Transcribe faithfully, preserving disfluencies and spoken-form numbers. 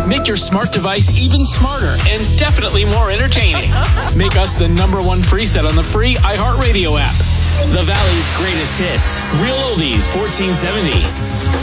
Make your smart device even smarter and definitely more entertaining. Make us the number one preset on the free iHeartRadio app. The Valley's greatest hits. Real Oldies fourteen seventy.